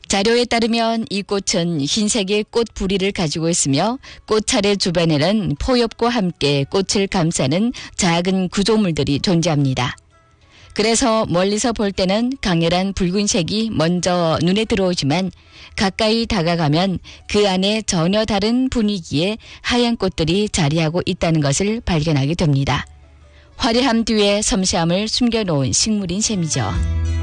자료에 따르면 이 꽃은 흰색의 꽃 부리를 가지고 있으며 꽃차례 주변에는 포엽과 함께 꽃을 감싸는 작은 구조물들이 존재합니다. 그래서 멀리서 볼 때는 강렬한 붉은색이 먼저 눈에 들어오지만 가까이 다가가면 그 안에 전혀 다른 분위기의 하얀 꽃들이 자리하고 있다는 것을 발견하게 됩니다. 화려함 뒤에 섬세함을 숨겨놓은 식물인 셈이죠.